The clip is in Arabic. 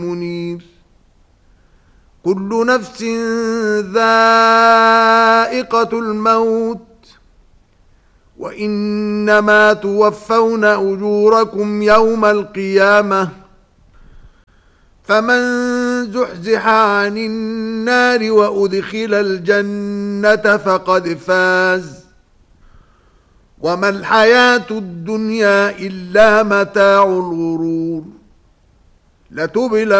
منير كل نفس ذائقة الموت وإنما توفون أجوركم يوم القيامة فمن زحزح عن النار وأدخل الجنة فقد فاز وما الحياة الدنيا إلا متاع الغرور